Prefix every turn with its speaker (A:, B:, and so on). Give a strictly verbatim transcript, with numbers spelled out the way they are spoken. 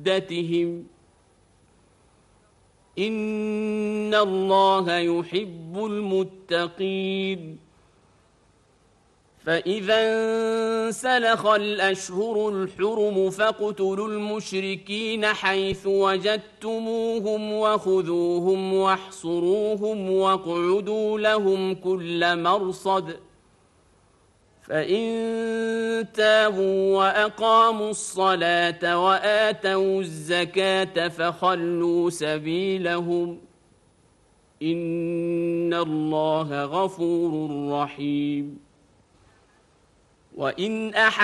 A: عدتهم إن الله يحب المتقين. فإذا انسلخ الأشهر الحرم فاقتلوا المشركين حيث وجدتموهم وخذوهم واحصروهم واقعدوا لهم كل مرصد فإن تابوا وأقاموا الصلاة وآتوا الزكاة فخلوا سبيلهم إن الله غفور رحيم. وإن أحد